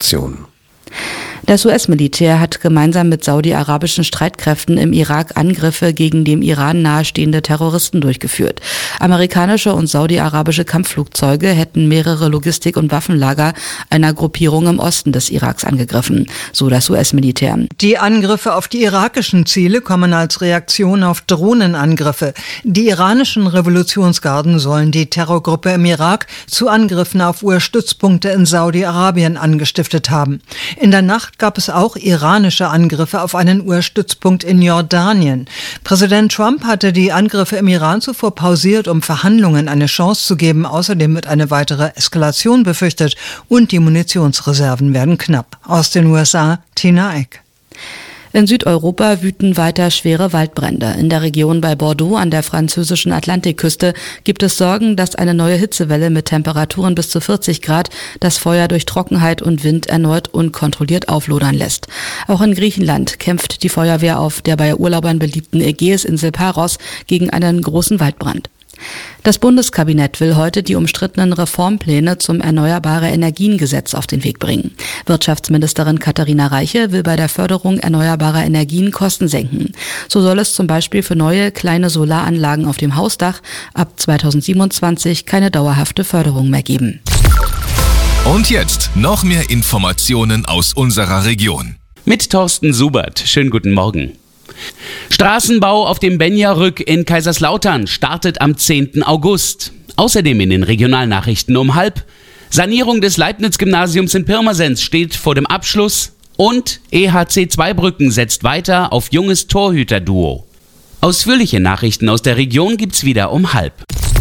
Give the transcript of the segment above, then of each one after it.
Eskalation. Das US-Militär hat gemeinsam mit saudi-arabischen Streitkräften im Irak Angriffe gegen dem Iran nahestehende Terroristen durchgeführt. Amerikanische und saudi-arabische Kampfflugzeuge hätten mehrere Logistik- und Waffenlager einer Gruppierung im Osten des Iraks angegriffen, so das US-Militär. Die Angriffe auf die irakischen Ziele kommen als Reaktion auf Drohnenangriffe. Die iranischen Revolutionsgarden sollen die Terrorgruppe im Irak zu Angriffen auf US-Stützpunkte in Saudi-Arabien angestiftet haben. In der Nacht gab es auch iranische Angriffe auf einen US-Stützpunkt in Jordanien. Präsident Trump hatte die Angriffe im Iran zuvor pausiert, um Verhandlungen eine Chance zu geben. Außerdem wird eine weitere Eskalation befürchtet und die Munitionsreserven werden knapp. Aus den USA, Tina Eck. In Südeuropa wüten weiter schwere Waldbrände. In der Region bei Bordeaux an der französischen Atlantikküste gibt es Sorgen, dass eine neue Hitzewelle mit Temperaturen bis zu 40 Grad das Feuer durch Trockenheit und Wind erneut unkontrolliert auflodern lässt. Auch in Griechenland kämpft die Feuerwehr auf der bei Urlaubern beliebten Ägäisinsel Paros gegen einen großen Waldbrand. Das Bundeskabinett will heute die umstrittenen Reformpläne zum Erneuerbare-Energien-Gesetz auf den Weg bringen. Wirtschaftsministerin Katharina Reiche will bei der Förderung erneuerbarer Energien Kosten senken. So soll es zum Beispiel für neue kleine Solaranlagen auf dem Hausdach ab 2027 keine dauerhafte Förderung mehr geben. Und jetzt noch mehr Informationen aus unserer Region. Mit Thorsten Subert. Schönen guten Morgen. Straßenbau auf dem Benja-Rück in Kaiserslautern startet am 10. August. Außerdem in den Regionalnachrichten um 12:30. Sanierung des Leibniz-Gymnasiums in Pirmasens steht vor dem Abschluss. Und EHC Zweibrücken setzt weiter auf junges Torhüterduo. Ausführliche Nachrichten aus der Region gibt's wieder um 12:30.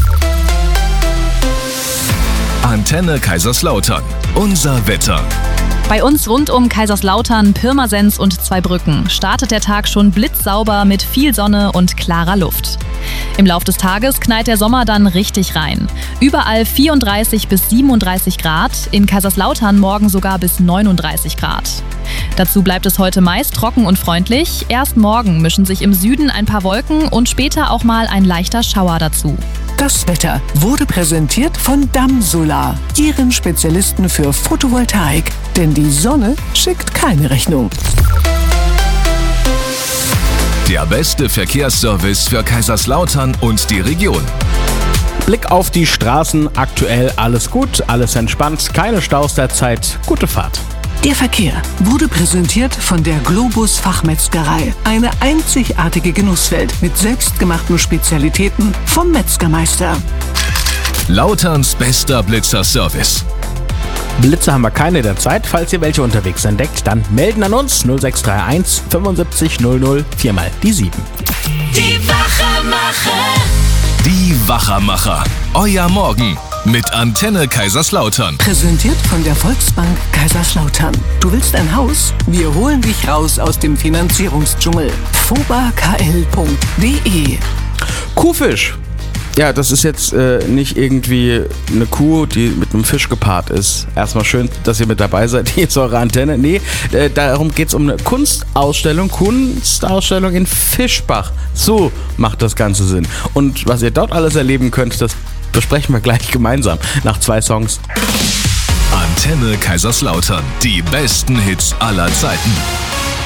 Antenne Kaiserslautern. Unser Wetter. Bei uns rund um Kaiserslautern, Pirmasens und Zweibrücken startet der Tag schon blitzsauber mit viel Sonne und klarer Luft. Im Lauf des Tages knallt der Sommer dann richtig rein. Überall 34 bis 37 Grad, in Kaiserslautern morgen sogar bis 39 Grad. Dazu bleibt es heute meist trocken und freundlich. Erst morgen mischen sich im Süden ein paar Wolken und später auch mal ein leichter Schauer dazu. Das Wetter wurde präsentiert von Damm Solar, Ihren Spezialisten für Photovoltaik. Denn die Sonne schickt keine Rechnung. Der beste Verkehrsservice für Kaiserslautern und die Region. Blick auf die Straßen, aktuell alles gut, alles entspannt, keine Staus derzeit, gute Fahrt. Der Verkehr wurde präsentiert von der Globus Fachmetzgerei. Eine einzigartige Genusswelt mit selbstgemachten Spezialitäten vom Metzgermeister. Lauterns bester Blitzer-Service. Blitze haben wir keine derzeit. Falls ihr welche unterwegs entdeckt, dann melden an uns 0631 75 00 4x die 7. Die Wachermacher. Die Wachermacher. Euer Morgen mit Antenne Kaiserslautern. Präsentiert von der Volksbank Kaiserslautern. Du willst ein Haus? Wir holen dich raus aus dem Finanzierungsdschungel. fobakl.de. Kuhfisch. Ja, das ist jetzt nicht irgendwie eine Kuh, die mit einem Fisch gepaart ist. Erstmal schön, dass ihr mit dabei seid. Hier ist eure Antenne. Nee, darum geht es um eine Kunstausstellung in Fischbach. So macht das Ganze Sinn. Und was ihr dort alles erleben könnt, das besprechen wir gleich gemeinsam nach 2 Songs. Antenne Kaiserslautern. Die besten Hits aller Zeiten.